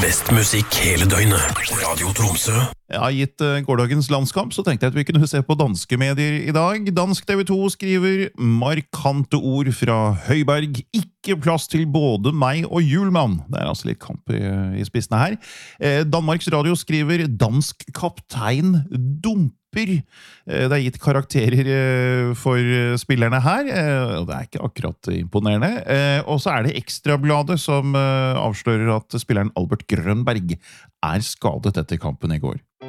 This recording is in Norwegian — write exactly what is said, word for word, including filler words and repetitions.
Best musikk hele døgnet. Radio Tromsø. Ja, gitt uh, gårdagens landskamp, så tenkte jeg at vi kunne se på danske medier i dag. Dansk T V to skriver markante ord fra Høiberg. Ikke plass til både meg og Hjulmann. Det er altså litt kamp i, i spissene her. Eh, Danmarks Radio skriver dansk kaptein dumper. Det er gitt karakterer for spillerne her, og det er ikke akkurat imponerende. Og så er det Ekstrabladet som avslører at spilleren Albert Grønberg er skadet etter kampen i går.